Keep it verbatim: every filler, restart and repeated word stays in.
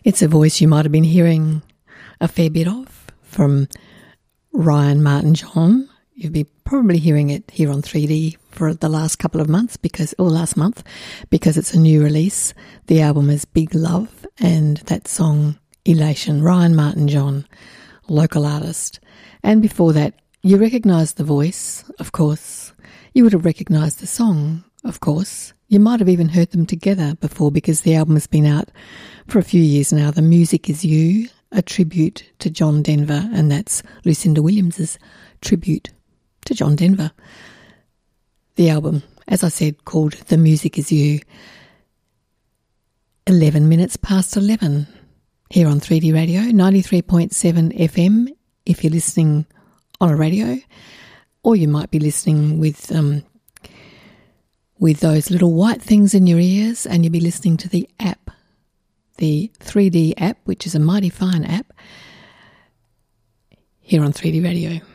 It's a voice you might have been hearing a fair bit of from Ryan Martin John. You'll be probably hearing it here on three D for the last couple of months because, or last month, because it's a new release. The album is Big Love and that song Elation. Ryan Martin John, local artist. And before that, you recognise the voice, of course. You would have recognised the song, of course. You might have even heard them together before because the album has been out for a few years now. The Music Is You, a tribute to John Denver, and that's Lucinda Williams's tribute to John Denver. The album, as I said, called The Music Is You. eleven minutes past eleven here on three D Radio, ninety-three point seven F M if you're listening on a radio, or you might be listening with um, with those little white things in your ears and you'll be listening to the app, the three D app, which is a mighty fine app here on three D Radio.